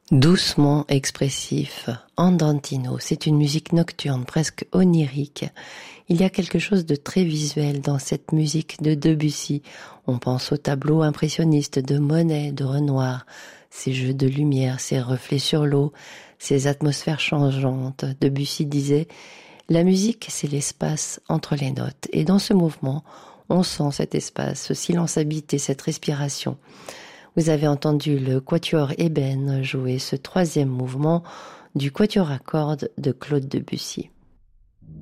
Doucement expressif, andantino, c'est une musique nocturne, presque onirique. Il y a quelque chose de très visuel dans cette musique de Debussy. On pense aux tableaux impressionnistes de Monet, de Renoir, ces jeux de lumière, ces reflets sur l'eau, ces atmosphères changeantes. Debussy disait « La musique, c'est l'espace entre les notes ». Et dans ce mouvement, on sent cet espace, ce silence habité, cette respiration. Vous avez entendu le quatuor ébène jouer ce troisième mouvement du quatuor à cordes de Claude Debussy.